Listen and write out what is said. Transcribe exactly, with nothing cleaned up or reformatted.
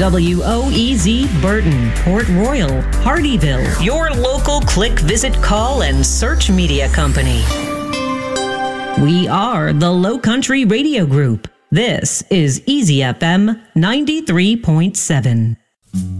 W O E Z Burton, Port Royal, Hardyville, your local click, visit, call, and search media company. We are the Low Country Radio Group. This is Easy F M ninety-three point seven.